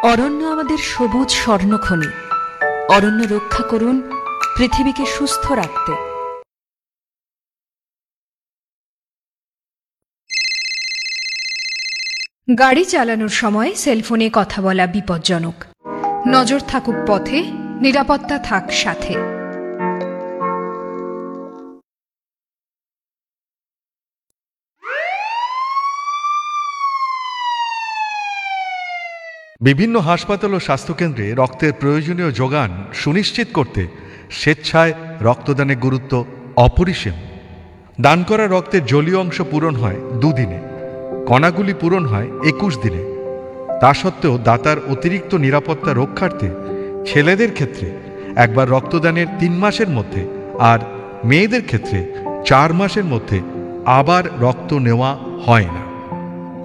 অরণ্য আমাদের সবুজ স্বর্ণখনি। অরণ্য রক্ষা করুন পৃথিবীকে সুস্থ রাখতে। গাড়ি চালানোর সময় সেলফোনে কথা বলা বিপজ্জনক। নজর থাকুক পথে, নিরাপত্তা থাক সাথে। বিভিন্ন হাসপাতাল ও স্বাস্থ্যকেন্দ্রে রক্তের প্রয়োজনীয় যোগান সুনিশ্চিত করতে স্বেচ্ছায় রক্তদানের গুরুত্ব অপরিসীম। দান করা রক্তের জলীয় অংশ পূরণ হয় 2 দিনে, কণাগুলি পূরণ হয় 21 দিনে। তা সত্ত্বেও দাতার অতিরিক্ত নিরাপত্তা রক্ষার্থে ছেলেদের ক্ষেত্রে একবার রক্তদানের 3 মাসের মধ্যে আর মেয়েদের ক্ষেত্রে 4 মাসের মধ্যে আবার রক্ত নেওয়া হয় না।